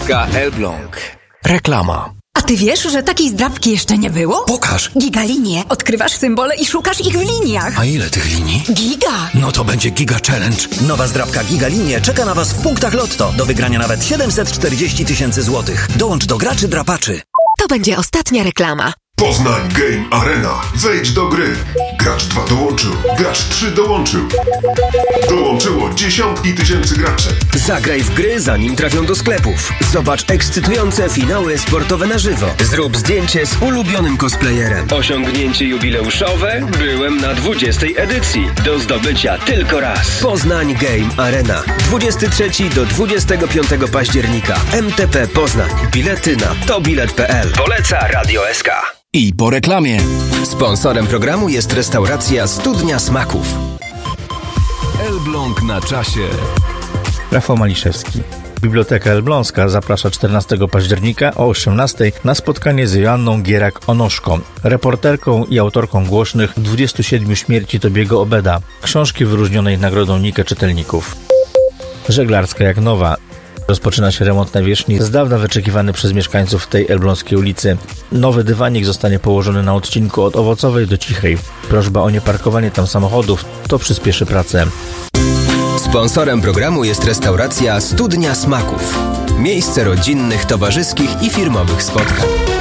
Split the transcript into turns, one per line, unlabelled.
Łyżka Elbląg. Reklama.
A ty wiesz, że takiej zdrabki jeszcze nie było?
Pokaż.
Gigalinie. Odkrywasz symbole i szukasz ich w liniach.
A ile tych linii?
Giga.
No to będzie Giga Challenge.
Nowa zdrabka Gigalinie czeka na Was w punktach Lotto. Do wygrania nawet 740 000 złotych. Dołącz do graczy drapaczy.
To będzie ostatnia reklama.
Poznań Game Arena. Wejdź do gry. Gracz 2 dołączył. Gracz 3 dołączył. Dołączyło dziesiątki tysięcy graczy.
Zagraj w gry, zanim trafią do sklepów. Zobacz ekscytujące finały sportowe na żywo. Zrób zdjęcie z ulubionym cosplayerem. Osiągnięcie jubileuszowe? Byłem na 20. edycji. Do zdobycia tylko raz. Poznań Game Arena. 23 do 25 października. MTP Poznań. Bilety na tobilet.pl. Poleca Radio SK.
I po reklamie.
Sponsorem programu jest restauracja Studnia Smaków.
Elbląg na czasie.
Rafał Maliszewski. Biblioteka Elbląska zaprasza 14 października o 18 na spotkanie z Joanną Gierak-Onoszką, reporterką i autorką głośnych 27 śmierci Tobiego Obeda, książki wyróżnionej nagrodą Nike czytelników. Żeglarska jak nowa. Rozpoczyna się remont nawierzchni, z dawna wyczekiwany przez mieszkańców tej elbląskiej ulicy. Nowy dywanik zostanie położony na odcinku od Owocowej do Cichej. Prośba o nieparkowanie tam samochodów, to przyspieszy pracę.
Sponsorem programu jest restauracja Studnia Smaków. Miejsce rodzinnych, towarzyskich i firmowych spotkań.